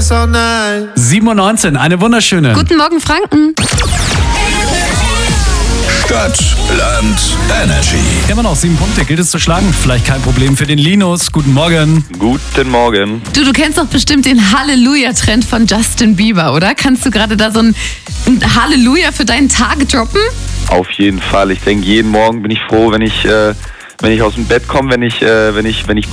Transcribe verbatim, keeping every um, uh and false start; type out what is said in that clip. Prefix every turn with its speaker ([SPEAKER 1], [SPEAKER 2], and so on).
[SPEAKER 1] sieben Uhr neunzehn, eine wunderschöne.
[SPEAKER 2] Guten Morgen, Franken.
[SPEAKER 3] Stadt, Land, Energy.
[SPEAKER 1] Immer noch sieben Punkte, gilt es zu schlagen? Vielleicht kein Problem für den Linus. Guten Morgen.
[SPEAKER 4] Guten Morgen.
[SPEAKER 2] Du, du kennst doch bestimmt den Halleluja-Trend von Justin Bieber, oder? Kannst du gerade da so ein, ein Halleluja für deinen Tag droppen?
[SPEAKER 4] Auf jeden Fall. Ich denke, jeden Morgen bin ich froh, wenn ich, äh, wenn ich aus dem Bett komme, wenn ich, äh, wenn ich, wenn ich